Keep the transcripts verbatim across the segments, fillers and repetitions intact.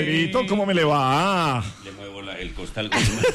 Pedrito, ¿cómo me le va? Le muevo la, el costal.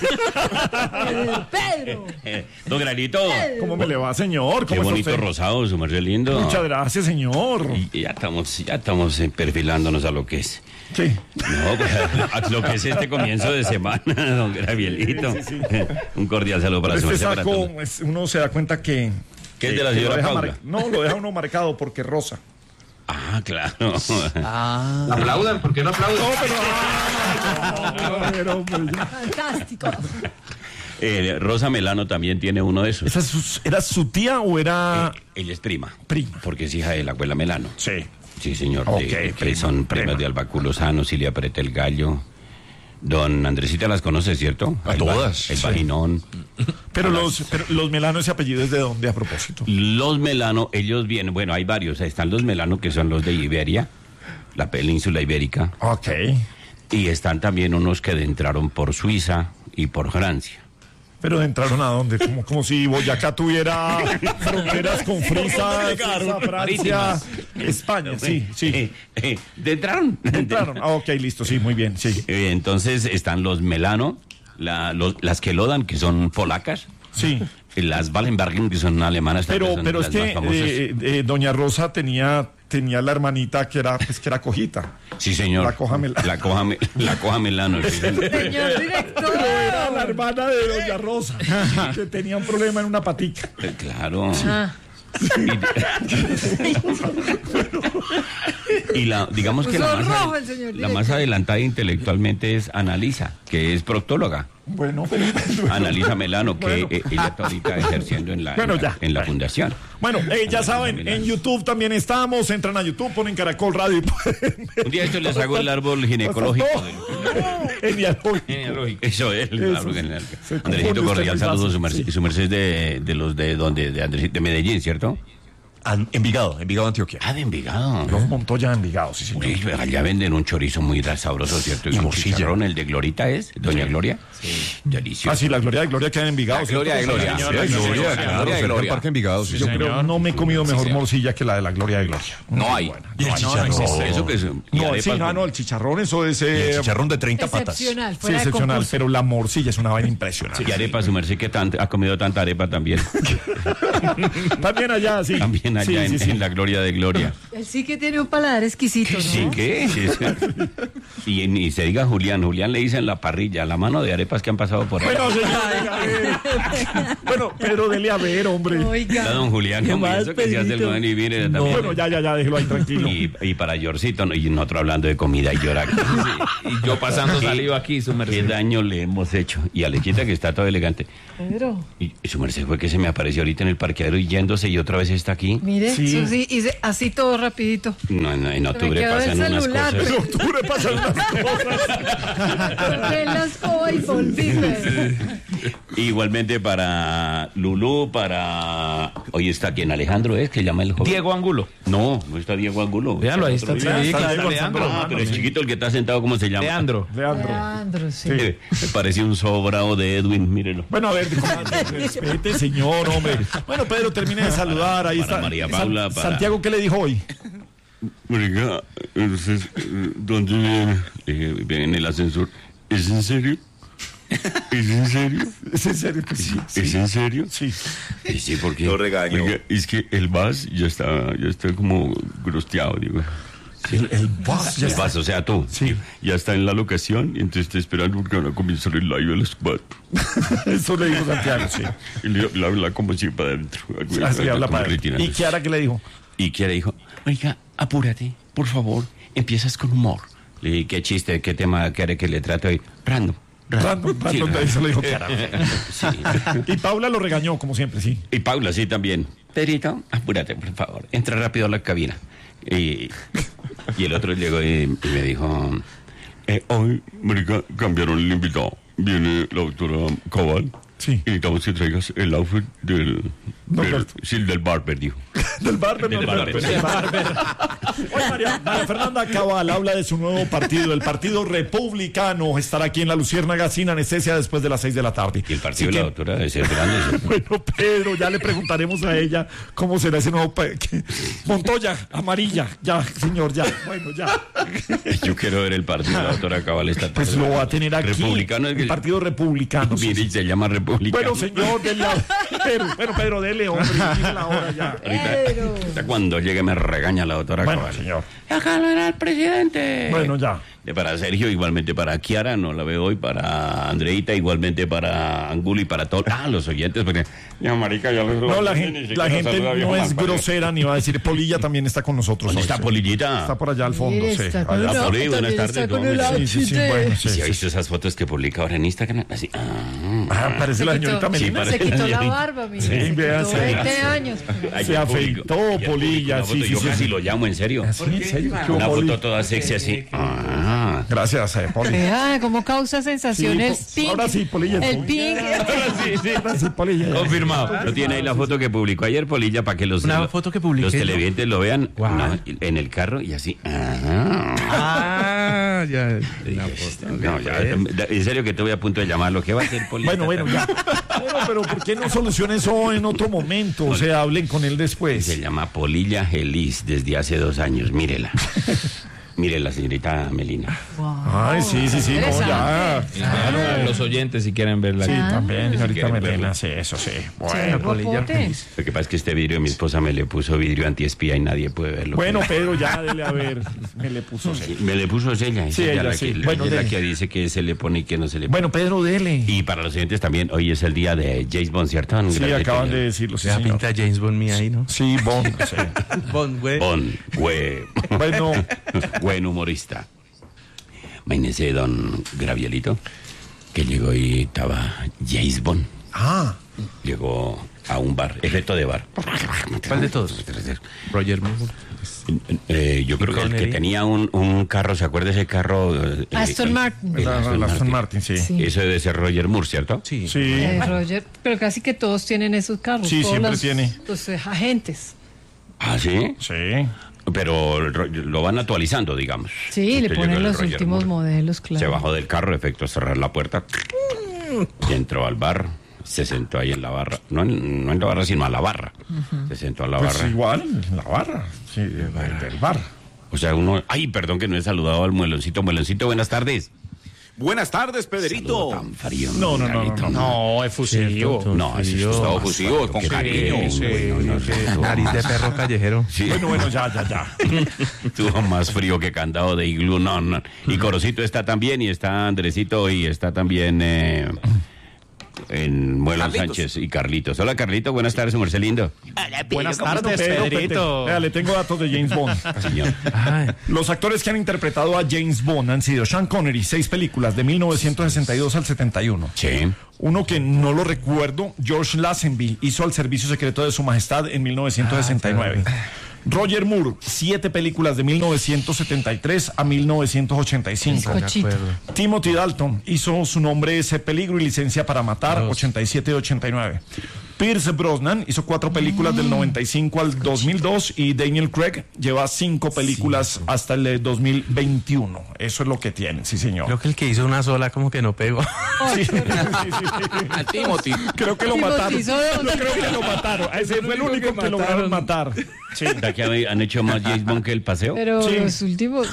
Pedro. Don Granito. ¿Cómo me le va, señor? Qué ¿Cómo está bonito usted? rosado, su merced lindo. Muchas gracias, señor. Y ya estamos, ya estamos eh, perfilándonos a lo que es. Sí. No, pues, a lo que es este comienzo de semana, don Gabrielito. Sí, sí, sí. Un cordial saludo para su Este merced, para saco, todos. es- uno se da cuenta que... ¿Qué es que- de la que lo señora deja Paula? mar- No, lo deja uno marcado porque es rosa. Ah, claro. Aplaudan, ¿por qué no aplaudan? No, pero... ah, pero, pero ya. Fantástico. Eh, Rosa Melano también tiene uno de esos. ¿Esa es su- ¿Era su tía o era...? Eh, ella es prima. Prima. Porque es hija de la abuela Melano. Sí. Sí, señor. Ok, de- de- prima, son prima. primas de Albaculo Sano, Silvia Preta el Gallo. Don Andresita las conoce, ¿cierto? A El ba- todas, El sí. vaginón. Pero A los, pero los Melano, ¿ese apellido es de dónde a propósito? Los Melano, ellos vienen, bueno, hay varios. Están los Melano que son los de Iberia, la península ibérica. Ok. Y están también unos que entraron por Suiza y por Francia. ¿Pero entraron a dónde? Como, como si Boyacá tuviera fronteras con Frisa, Suiza, Francia, España. Sí, sí. Eh, eh, de entraron. Entraron. Ah, ok, listo, sí, muy bien, sí. Eh, Entonces están los Melano, la, los, las Kelodan, que son polacas. Sí. Y las Wallenbergen, que son alemanas. tal vez Pero, son pero es las más que famosas. eh, eh, doña Rosa tenía, tenía la hermanita que era, pues, que era cojita. Sí, señor. La coja Melano. La coja, me- la coja Melano. sí, señor. Señor director. Pero era la hermana de doña Rosa, que tenía un problema en una patica. Eh, Claro. Ah, Y, y la, digamos que la Puso más, rojo ade- el señor la director. más adelantada intelectualmente es Analisa, que es proctóloga. Bueno, pero... Analisa Melano, que Bueno. eh, ella está ahorita ejerciendo en la, Bueno, en la, ya. en la fundación. Bueno, eh, ya saben, Melano. en YouTube también estamos. Entran a YouTube, ponen Caracol Radio y pueden ver. Un día esto les hago el árbol ginecológico. En dialógico. Eso es, el Eso. árbol genealógico. Se confunde Andresito usted cordial, muy saludos, fácil, su merced, sí. su merced es de, de los de donde, de, Andresito- de Medellín, ¿cierto? An- Envigado, Envigado, Antioquia. Ah, de Envigado. Los Montoya en Envigado, sí, señor. Uy, allá venden un chorizo muy sabroso, ¿cierto? Es Y un morcilla. chicharrón, el de Glorita es, Doña Gloria. Sí. Delicioso. Ah, sí, la Gloria de Gloria queda en Envigado. ¿cierto? Gloria de Gloria. Sí, Sí, señor. Gloria, Sí, claro, señor. cerca del Gloria. Parque Envigado. Sí, Yo señor. creo no me he comido mejor señor. morcilla que la de la Gloria de Gloria. No hay. Buena. Y el No, no, no chicharrón. existe. Eso que es. y No, arepas sí, no, con- no, el chicharrón, eso es... Y el eh, chicharrón de treinta patas. excepcional, sí, fuera de excepcional, concurso. pero la morcilla es una vaina impresionante. Y arepa, su merced, que tan- ha comido tanta arepa también. También allá, sí. También allá Sí, en, sí, sí. en la Gloria de Gloria. Él sí que tiene un paladar exquisito, ¿no? Sí, ¿qué? Sí, sí. Y ni se diga Julián. Julián le dicen la parrilla, la mano de arepas que han pasado por ahí. Bueno, señor, venga, a ver. Bueno, Pedro, dele a ver, hombre. Oiga. La don Julián, ¿Qué como más, eso que se hace el Pedrito? man y viene No, también. bueno, ya, ya, ya, déjelo ahí tranquilo. Y, y para Yorcito, ¿no? Y nosotros hablando de comida y llorar. Y yo pasando saliva aquí, su ¿Qué merced. daño le hemos hecho? Y a Lechita, que está todo elegante. Pedro, Y, y su merced fue que se me apareció ahorita en el parqueadero y yéndose y otra vez está aquí. mire, Sí. eso sí, hice así todo rapidito. No, no, en octubre quedó el pasan unas celular, cosas. En octubre pasan unas cosas. Corté la escoba y volví, Pedro. Igualmente para Lulú, para... Hoy está quien Alejandro es, que llama el joven. Diego Angulo. No, no está Diego Angulo. Véalo, ahí está. Otro Sí, día. claro, Diego Leandro. Ah, pero el chiquito, el que está sentado, ¿cómo se llama? Leandro. Leandro. Leandro, sí. Eh, Me parece un sobrado de Edwin, mírelo. Bueno, a ver, respete, señor, hombre. Bueno, Pedro, termine de saludar. Ahí Para está. María San- Paula, para- Santiago, ¿qué le dijo hoy? Oiga, entonces, ¿dónde viene? Eh, viene en el ascensor. ¿Es en serio? ¿Es en serio? ¿Es en serio? Pues sí. ¿Es en serio? Sí. Sí, sí, porque... Lo regaño. Oiga, es que el vas ya está, ya está como grosteado, digo. El, el boss ya El está. vas, o sea, tú. Sí. Ya está en la locación, y entonces está esperando porque van a comenzar el live a las cuatro. Eso le dijo Santiago, sí. Y le, le habla como si para adentro. Así habla Como para él. retirando. ¿Y Kiara qué le dijo? Y Kiara dijo, oiga, apúrate, por favor, empiezas con humor. Le dije, qué chiste, qué tema quiere que le trate hoy. Random. Random, Sí, random, eso le dijo Kiara. Sí. Y Paula lo regañó, como siempre, sí. Y Paula, sí, también. Pedrito, apúrate, por favor, entra rápido a la cabina. Y, y el otro llegó y, y me dijo, eh, hoy, marica, cambiaron el invitado. Viene la doctora Cabal. Sí. Y necesitamos que traigas el outfit del... del Norberto. sí, del barber, dijo. Del barber, Del Norberto, barber. del barber. Oye, María, María Fernanda Cabal habla de su nuevo partido, el Partido Republicano. Estará aquí en La Luciérnaga sin anestesia después de las seis de la tarde. Y el partido Así de la que- doctora de ser grande. Bueno, Pedro, ya le preguntaremos a ella cómo será ese nuevo... pa- que- Montoya, amarilla, ya, señor, ya. Bueno, ya. Yo quiero ver el partido de la doctora Cabal esta tarde. Pues lo va a tener aquí. Republicano es que... El Partido Republicano. sí, Mire, sí. se llama Republicano. Bueno, señor, dele a... Pero, bueno, Pedro, dele, hombre, dile la hora ya. Pero... Ahorita cuando llegue me regaña la doctora Bueno, Cabal. señor. Acá no era el presidente. Bueno, ya. De para Sergio, igualmente para Kiara, no la veo hoy, para Andreita, igualmente para Angulo y para todos. Ah, los oyentes, porque. Ya, marica, ya los No, la ni gente, siquiera la gente saluda, viejo no es malparido. grosera ni va a decir. Polilla también está con nosotros. ¿Dónde hoy, está sí. Polillita? Está por allá al fondo, Mire, sí. está con Allá. el Poli, outfit, buenas también tardes, está con ¿dónde el está? Sí, sí, sí, outfit. bueno, ¿Y sí, si sí, ha sí. visto esas fotos que publica ahora en Instagram? Así. Ah. Ah, parece la Se señorita quitó- Sí, Melina. Se parece quitó la la señorita. barba, mire. Sí, se vea, quitó se- veinte años. Ay, Se ya afeitó, publicó- ya Polilla, publicó una sí, foto, sí, Yo sí, casi sí. lo llamo en serio. ¿Sí? ¿En serio? ¿Qué hubo, Una Poli? foto toda sexy así. Ah. Gracias, eh, Poli. Vea, cómo causa sensación Sí, el po- pink. ahora sí, Polilla. El pink. Sí, sí. Ahora sí, Polilla. Confirmado. ¿No tiene ahí la foto que publicó ayer, Polilla, para que los, Una los- foto que publiqué los yo. televidentes lo vean? Guau. No, en el carro y así. Ah. Ah, ya. No, ya, en serio que estuve a punto de llamarlo. ¿Qué va a hacer, Polilla? Bueno, bueno, ya. Bueno, pero ¿por qué no solucionen eso en otro momento? O sea, hablen con él Se después. llama Polilla Gelis desde hace dos años. Mírela. Mírela, señorita Melina. Ay, sí, sí, sí, no, ya. Claro. Los oyentes, si quieren verla. Sí, aquí. también, Si señorita quieren Melena, verlo. sí, eso sí. Sí, Bueno, guapote. Lo que pasa es que este vidrio mi esposa me le puso vidrio antiespía y nadie puede verlo. bueno, Pedro, ya dele a ver. Me le puso. sí. Me le puso ella. Sí, ella ella la sí. que, Bueno, ella es la dele. que dice que se le pone y que no se le pone. Bueno, Pedro, dele. Y para los oyentes también, hoy es el día de James Bond, ¿cierto? Sí, Gracias, acaban señor. de decirlo, sí, Se da señor. pinta James Bond mía ahí, ¿no? Sí, Bond, sí. Bond, güey. Bond, güey. Bueno, Buen humorista. Imagínese, don Gravielito, que llegó y estaba James Bond. ah, Llegó a un bar, efecto de bar. ¿Cuál de todos? Roger Moore. Eh, yo creo que el que Connery. tenía un, un carro, ¿se acuerda ese carro? Eh, Aston el- Martin. el la, Aston la Aston Martin. Martin, sí. Sí. Eso debe ser Roger Moore, ¿cierto? Sí. Sí. Eh, Roger, pero casi que todos tienen esos carros. Sí, todos siempre los, tiene. Los eh, agentes. Ah, sí. Sí. Pero ro- lo van actualizando, digamos. Sí, le Usted llegó ponen el los Roger últimos Moore. modelos, claro. Se bajó del carro, efecto cerrar la puerta. Y entró al bar. Se sentó ahí en la barra. No en, no en la barra, sino a la barra. Se sentó a la Pues barra. igual, la barra. Sí, del, del bar. O sea, uno. Ay, perdón que no he saludado al mueloncito. Mueloncito, buenas tardes. Buenas tardes, Saludo Pedrito. tan frío. No, no, no, Carlito. No, es fusivo. No, es Frío. todo fusivo, con Qué cariño. frío, Sí, güey, no, no, que no. nariz de perro callejero. Sí. Bueno, bueno, ya, ya, ya. Tuvo más frío que candado de iglú. No, no. Y Corocito está también, y está Andresito, y está también eh, en Muelón Carlitos. Sánchez y Carlitos. Hola, Carlito, buenas tardes, Merced lindo. Buenas tardes, Pedrito. Vea, le tengo datos de James Bond. Señor. Ay, Los actores que han interpretado a James Bond han sido Sean Connery, seis películas de mil novecientos sesenta y dos al setenta y uno. Sí. Uno que no lo recuerdo, George Lazenby, hizo Al Servicio Secreto de Su Majestad en mil novecientos sesenta y nueve. Roger Moore, siete películas de mil novecientos setenta y tres a mil novecientos ochenta y cinco. de Cochito. acuerdo. Timothy Dalton hizo Su nombre es Peligro y Licencia para Matar, ochenta y siete y ochenta y nueve. Pierce Brosnan hizo cuatro películas del noventa y cinco al dos mil dos y Daniel Craig lleva cinco películas hasta el eh, dos mil veintiuno. Eso es lo que tienen, sí señor. Creo que el que hizo una sola como que no pegó. Sí, sí, sí, sí. A Timothy. Creo que lo Timothy mataron. hizo dos. Yo creo que lo mataron. Ese fue el único que lograron matar. Sí. ¿Verdad que han- han hecho más James Bond que el paseo? Pero Sí. los últimos.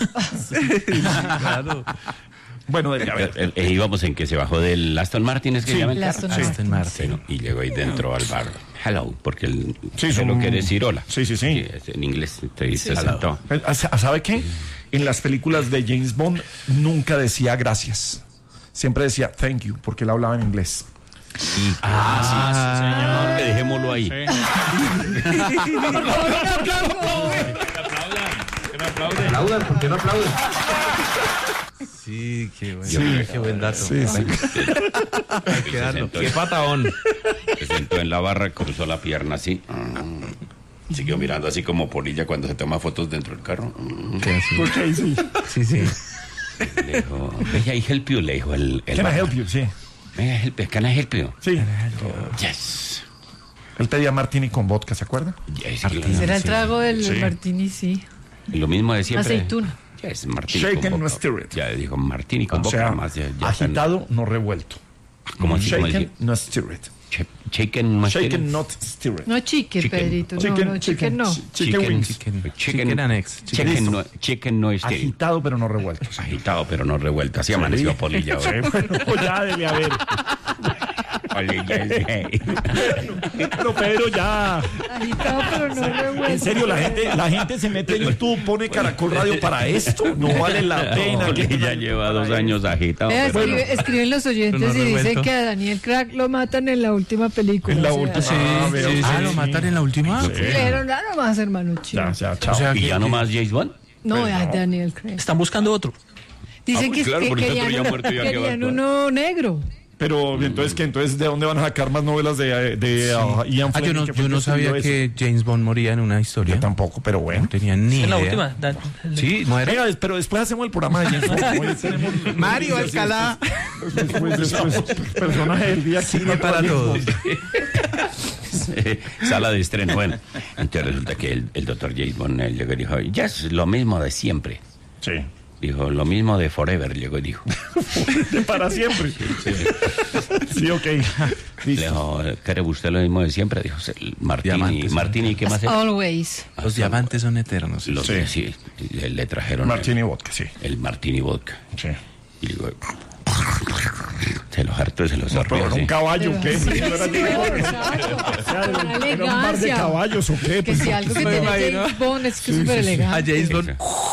Claro. Bueno, a ver. Eh, eh, íbamos en que se bajó del Aston Martin, es que Sí. se llama el El carro? Aston Ah, Martin. Martin. bueno, y llegó ahí dentro al bar. Hello, porque él Sí, sé son- lo que decir hola. Sí, sí, sí. es en inglés, te se sentó. ¿Sabe qué? En las películas de James Bond nunca decía gracias. Siempre decía thank you, porque él hablaba en inglés. Ah, sí, señor. Dejémoslo ahí. Aplaudan, ¿por qué no aplauden? Sí, qué bueno. Sí. Qué buen dato. Sí, sí. Hay que Se darlo. sentó, Qué patadón. se sentó en la barra, cruzó la pierna así. Mm. Siguió mirando así como polilla cuando se toma fotos dentro del carro. Mm. ¿Qué así? Ok, sí. Sí, sí. Le dijo, "May I help you?", le dijo el, el Can I barman. help you? Sí. Venga, help, can I help you? Sí. Yes. Él pedía martini con vodka, ¿se acuerda? Yes, Será el trago del Sí. martini, sí. Lo mismo de siempre. Aceituna. Yes, martini Shaken, con no boca. stirred. Ya dijo martini con O boca sea, más. Ya, ya agitado, no revuelto. están- ¿Cómo así? ¿Cómo Shaken, así? no stirred. Ch- Shaken, no Shaken, stirred. not stirred. No chicken, Chicken. Pedrito. No, Chicken, no, chicken, chicken, no. chi- Chicken wings. Chicken, Chicken- chicken and eggs. Chicken- Chicken no, chicken no stirred. Agitado, pero no revuelto. Agitado, pero no revuelto. Así amaneció Polilla hoy. Sí, bueno, ya debe haber. Polilla es gay. Pero Pedro, ya. Agitado, pero no revuelto. En serio, la gente, la gente se mete en YouTube, pone Caracol Radio para esto. No vale la pena. que- Polilla lleva dos años agitado. Vea, pero- escribe- escriben los oyentes Pero no y dicen revuelto. que a Daniel Crack lo matan en la última película. En la o sea, última. Sí, Ah, veo, sí, sí, ah, ¿lo sí. matan en la última? Le dijeron, ya nomás, hermano chido. Ya, ya, chao. O sea, ¿Y ya que- no más James Bond? No, es Daniel Craig. Están buscando otro. Dicen Ah, pues que, claro, que porque el otro querían, ya muerto, ya que va a querían actuar. uno negro. Pero entonces, ¿qué? Entonces, ¿de dónde van a sacar más novelas de, de uh, Ian Ah, yo Fleming? no, que fue yo el no que escribió sabía eso? que James Bond moría en una historia. Yo tampoco, pero bueno. No tenía ni En la idea. última. da- Sí, muere. Venga, des- pero después hacemos el programa de James Bond. Hoy tenemos- Mario Alcalá. Después, después, personaje del día. Cine para todos. Sala de estreno. Bueno, entonces resulta que el, el doctor James Bond eh, llegó y dijo, ya es lo mismo de siempre. Sí. Dijo, lo mismo de Forever, llegó y dijo. Para siempre. Sí, ok. Le Listo. dijo, ¿quiere usted lo mismo de siempre? Dijo, "Sí, Martini, Diamantes. Martini, ¿qué más es? Always. Los diamantes son eternos. Los, Sí. sí, le, le trajeron Martini Vodka, sí. el, el Martini Vodka. Sí. Y le digo, se los hartó y se los No, sorbió. pero era un sí. caballo, ¿qué? Sí, No era sí, James Bond. exacto. O sea, Con era un par de elegancia. caballos, ¿o qué? Que si algo que Me tiene imagino. James Bond es que es Sí, súper sí, sí. A elegante. James Bond.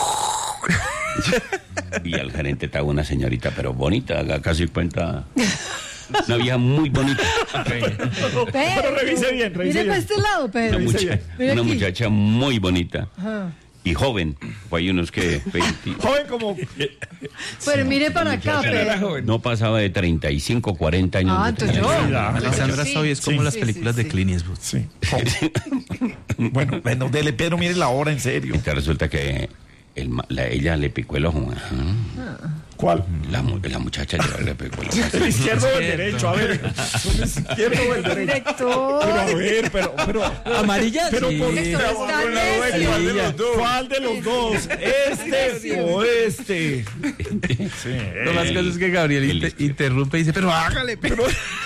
Y al gerente estaba una señorita, pero bonita, haga casi cuenta. Una vieja muy bonita. Pedro, Pero revise bien, revise Mire bien. para este lado, Pedro. Una, mucha- Mira una aquí. muchacha muy bonita Ajá. y joven. Pues hay unos que veinte Joven como... Pero mire para acá, Pedro. no pasaba de treinta y cinco, cuarenta años. Ah, de entonces tener. yo. Ya. Alessandra Sí. Soy es como Sí. las Sí, películas sí, de sí. Clint Eastwood. Sí. Bueno, bueno, dele, Pedro, mire la hora, en serio. Entonces resulta que el ma- la- ella le picó el ojo. Ajá. ¿Cuál? La, mu- la muchacha le, le picó el ojo. ¿El izquierdo o el derecho? A ver. ¿El izquierdo o el derecho? Director. Pero a ver, pero... pero Amarilla. pero sí. por Director, está ¿Cuál de necio. los dos? ¿Cuál de los dos? ¿Este o este? Sí. Lo más cosas es que Gabriel el inter- izquierdo. interrumpe y dice, pero hágale, pero...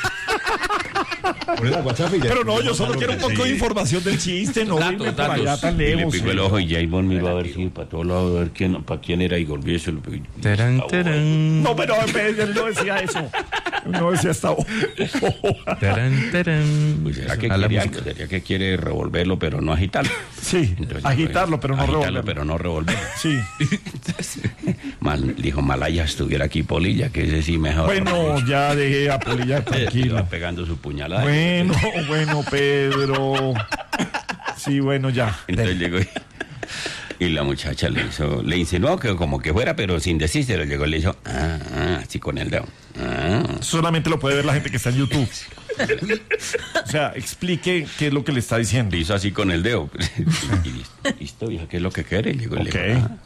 Pero no, yo solo quiero un poco de información del chiste, no Datos, irme por datos. allá tan Y le lejos. picó el ojo y James Bond miró a ver si para todos lados a ver quién, para quién era y volvió y se lo picó. Tarán, tarán. No, pero él no decía eso. Él no decía hasta... Tarán, tarán. Pues será que A la quiere música. algo, sería que quiere revolverlo pero no agitarlo. Sí, Entonces, agitarlo, pero no agitarlo, revolverlo. pero no revolverlo. Sí. Mal, dijo Malaya estuviera aquí Polilla, que ese sí mejor. Bueno, ya dejé a Polilla Iba tranquilo. pegando su puñalada. Bueno, bueno, Pedro. Sí, bueno, ya. Entonces llegó y, y la muchacha le hizo, le insinuó que como que fuera, pero sin decírselo, llegó y le hizo, ah, ah, así con el dedo. Ah. Solamente lo puede ver la gente que está en YouTube. O sea, explique qué es lo que le está diciendo. Le hizo así con el dedo. Y, y listo, listo, vieja, ¿qué es lo que quiere? Y llegó y le Ok. dijo, ah,